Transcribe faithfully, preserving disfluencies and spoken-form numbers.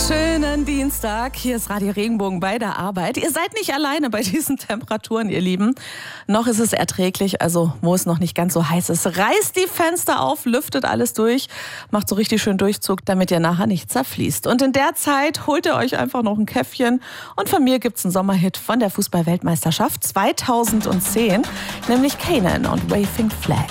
Schönen Dienstag. Hier ist Radio Regenbogen bei der Arbeit. Ihr seid nicht alleine bei diesen Temperaturen, ihr Lieben. Noch ist es erträglich, also wo es noch nicht ganz so heiß ist. Reißt die Fenster auf, lüftet alles durch, macht so richtig schön Durchzug, damit ihr nachher nicht zerfließt. Und in der Zeit holt ihr euch einfach noch ein Käffchen. Und von mir gibt's einen Sommerhit von der Fußball-Weltmeisterschaft zweitausendzehn, nämlich Kanan und Waving Flag.